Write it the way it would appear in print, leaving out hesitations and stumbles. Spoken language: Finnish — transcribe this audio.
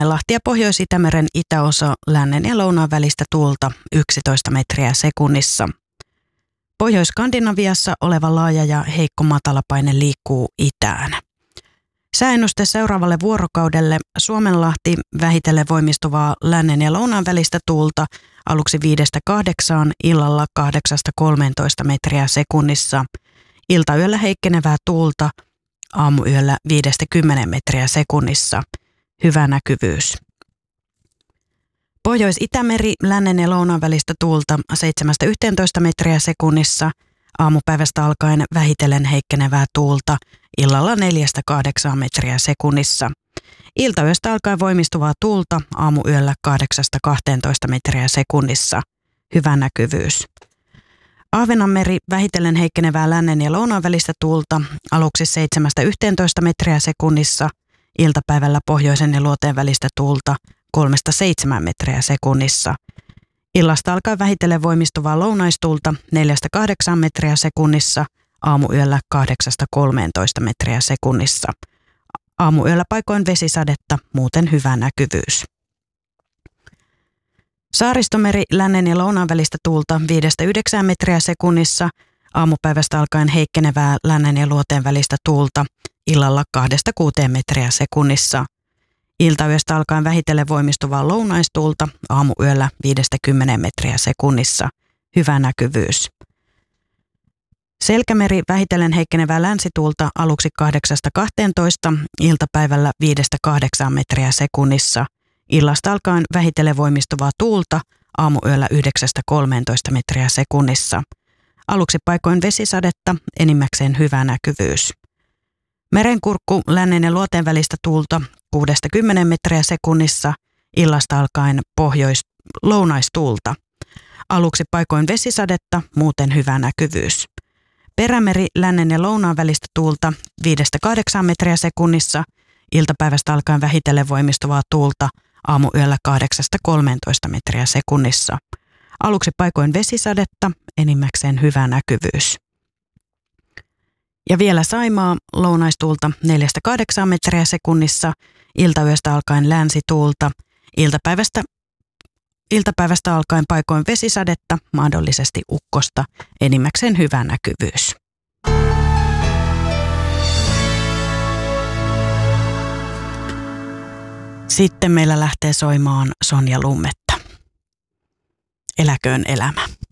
Lahti ja Pohjois-Itämeren itäosa lännen ja lounaan välistä tuulta 11 metriä sekunnissa. Pohjois-Skandinaviassa oleva laaja ja heikko matalapaine liikkuu itään. Sääennuste seuraavalle vuorokaudelle: Suomenlahti vähitellen voimistuvaa lännen ja lounaan välistä tuulta aluksi 5-8, illalla 8-13 metriä sekunnissa. Iltayöllä heikkenevää tuulta, aamuyöllä 5-10 metriä sekunnissa. Hyvä näkyvyys. Pohjois-Itämeri, lännen ja lounaan välistä tuulta 7-11 metriä sekunnissa. Aamupäivästä alkaen vähitellen heikkenevää tuulta, illalla 4-8 metriä sekunnissa. Iltayöstä alkaen voimistuvaa tuulta, aamuyöllä 8-12 metriä sekunnissa. Hyvä näkyvyys. Ahvenanmeri, vähitellen heikkenevää lännen ja lounaan välistä tuulta, aluksi 7-11 metriä sekunnissa. Iltapäivällä pohjoisen ja luoteen välistä tuulta 3-7 metriä sekunnissa. Illasta alkaen vähitellen voimistuvaa lounaistuulta 4-8 metriä sekunnissa, aamuyöllä 8-13 metriä sekunnissa. Aamuyöllä paikoin vesisadetta, muuten hyvä näkyvyys. Saaristomeri, lännen ja lounaan välistä tuulta 5-9 metriä sekunnissa, aamupäivästä alkaen heikkenevää lännen ja luoteen välistä tuulta, illalla 2-6 metriä sekunnissa. Iltayöstä alkaen vähitellen voimistuvaa lounaistuulta, aamuyöllä 5-10 metriä sekunnissa. Hyvä näkyvyys. Selkämeri, vähitellen heikkenevää länsituulta aluksi 8-12, iltapäivällä 5-8 metriä sekunnissa. Illasta alkaen vähitellen voimistuvaa tuulta, aamuyöllä 9-13 metriä sekunnissa. Aluksi paikoin vesisadetta, enimmäkseen hyvä näkyvyys. Merenkurkku, lännen ja luoteen välistä tuulta 6-10 metriä sekunnissa, illasta alkaen lounaistuulta. Aluksi paikoin vesisadetta, muuten hyvä näkyvyys. Perämeri, lännen ja lounaan välistä tuulta 5-8 metriä sekunnissa, iltapäivästä alkaen vähitellen voimistuvaa tuulta, aamuyöllä 8-13 metriä sekunnissa. Aluksi paikoin vesisadetta, enimmäkseen hyvä näkyvyys. Ja vielä Saimaa, lounaistuulta 4-8 metriä sekunnissa, iltayöstä alkaen länsituulta, iltapäivästä alkaen paikoin vesisadetta, mahdollisesti ukkosta, enimmäkseen hyvä näkyvyys. Sitten meillä lähtee soimaan Sonja Lummetta. Eläköön elämä.